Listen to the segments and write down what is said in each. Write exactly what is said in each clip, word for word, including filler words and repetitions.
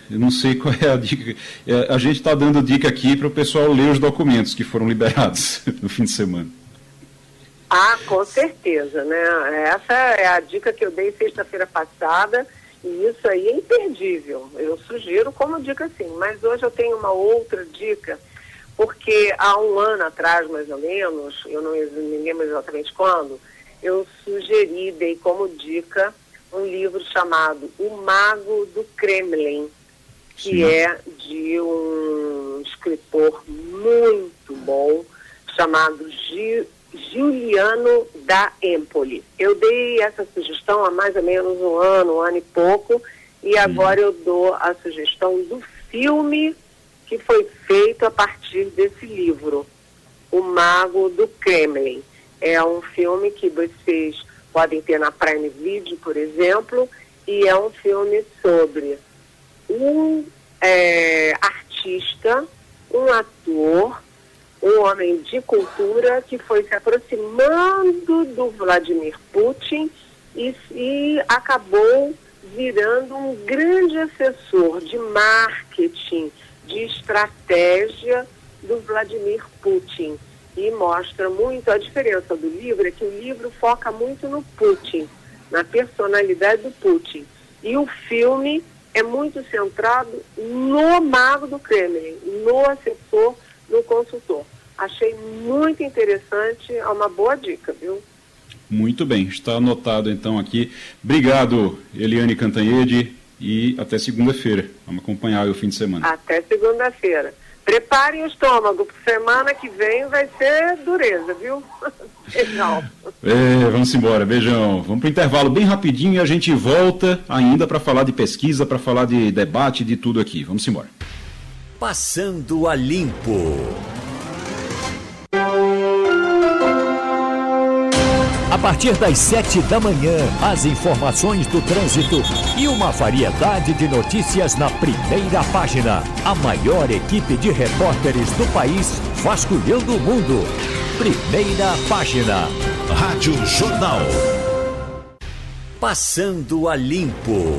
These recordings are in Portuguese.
Eu não sei qual é a dica. A gente está dando dica aqui para o pessoal ler os documentos que foram liberados no fim de semana. Ah, com certeza, né? Essa é a dica que eu dei sexta-feira passada e isso aí é imperdível. Eu sugiro como dica sim, mas hoje eu tenho uma outra dica, porque há um ano atrás, mais ou menos, eu não me lembro exatamente quando, eu sugeri, dei como dica um livro chamado O Mago do Kremlin, que Sim. é de um escritor muito bom chamado Gil Giuliano da Empoli. Eu dei essa sugestão há mais ou menos um ano, um ano e pouco, e agora eu dou a sugestão do filme que foi feito a partir desse livro, O Mago do Kremlin. É um filme que vocês podem ter na Prime Video, por exemplo, e é um filme sobre um é, artista, um ator, um homem de cultura que foi se aproximando do Vladimir Putin e, e acabou virando um grande assessor de marketing, de estratégia do Vladimir Putin. E mostra muito a diferença do livro, é que o livro foca muito no Putin, na personalidade do Putin. E o filme é muito centrado no Mago do Kremlin, no assessor, no consultor. Achei muito interessante, é uma boa dica, viu? Muito bem, está anotado então aqui. Obrigado, Eliane Cantanhede, e até segunda-feira. Vamos acompanhar o fim de semana. Até segunda-feira. Preparem o estômago, porque semana que vem vai ser dureza, viu? Beijão. É, vamos embora, beijão. Vamos para o intervalo bem rapidinho e a gente volta ainda para falar de pesquisa, para falar de debate, de tudo aqui. Vamos embora. Passando a Limpo. A partir das sete da manhã, as informações do trânsito e uma variedade de notícias na primeira página. A maior equipe de repórteres do país vasculhando o mundo. Primeira página. Rádio Jornal. Passando a Limpo.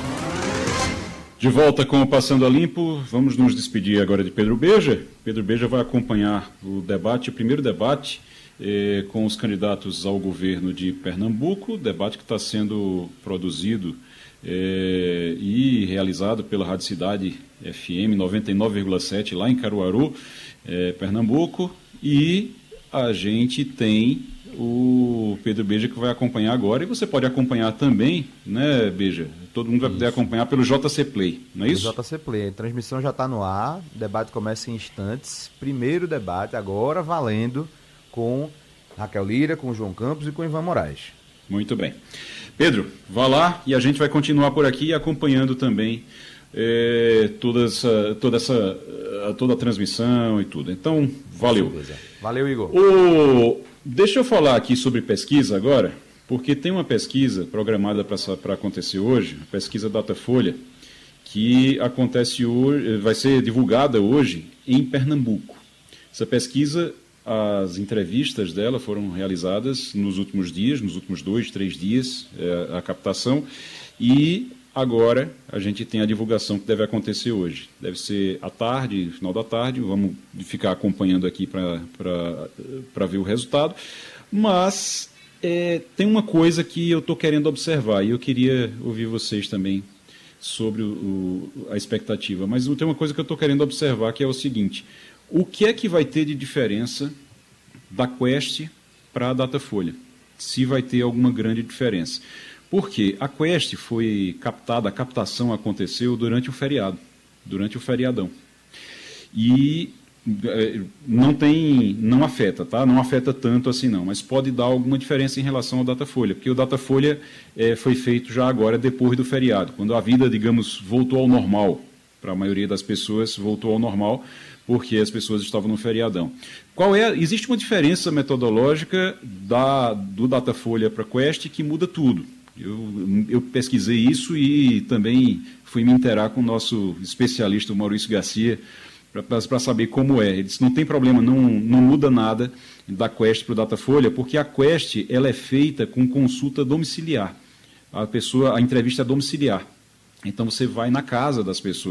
De volta com o Passando a Limpo, vamos nos despedir agora de Pedro Beja. Pedro Beja vai acompanhar o debate, o primeiro debate, Eh, com os candidatos ao governo de Pernambuco, debate que está sendo produzido eh, e realizado pela Rádio Cidade F M noventa e nove vírgula sete, lá em Caruaru, eh, Pernambuco, e a gente tem o Pedro Beja que vai acompanhar agora, e você pode acompanhar também, né, Beja? Todo mundo vai poder isso. acompanhar pelo J C Play, não é isso? J C Play, a transmissão já está no ar, o debate começa em instantes, primeiro debate agora valendo com Raquel Lira, com João Campos e com Ivan Moraes. Muito bem. Pedro, vá lá e a gente vai continuar por aqui acompanhando também eh, toda, essa, toda, essa, toda a transmissão e tudo. Então, valeu. Valeu, Igor. O, deixa eu falar aqui sobre pesquisa agora, porque tem uma pesquisa programada para acontecer hoje, a pesquisa Datafolha, que acontece hoje, vai ser divulgada hoje em Pernambuco. Essa pesquisa, as entrevistas dela foram realizadas nos últimos dias, nos últimos dois, três dias, é, a captação, e agora a gente tem a divulgação que deve acontecer hoje. Deve ser à tarde, final da tarde, vamos ficar acompanhando aqui para ver o resultado, mas é, tem uma coisa que eu estou querendo observar, e eu queria ouvir vocês também sobre o, o, a expectativa, mas tem uma coisa que eu estou querendo observar, que é o seguinte: o que é que vai ter de diferença da Quest para a Datafolha? Se vai ter alguma grande diferença. Porque a Quest foi captada, a captação aconteceu durante o feriado, durante o feriadão. E não tem, não afeta, tá? Não afeta tanto assim não, mas pode dar alguma diferença em relação ao Datafolha, porque o Datafolha é, foi feito já agora, depois do feriado, quando a vida, digamos, voltou ao normal, para a maioria das pessoas voltou ao normal, porque as pessoas estavam no feriadão. Qual é? Existe uma diferença metodológica da, do Datafolha para a Quest que muda tudo. Eu, eu pesquisei isso e também fui me inteirar com o nosso especialista, o Maurício Garcia, para saber como é. Ele disse, não tem problema, não, não muda nada da Quest para o Datafolha, porque a Quest ela é feita com consulta domiciliar. A pessoa, a entrevista é domiciliar. Então você vai na casa das pessoas.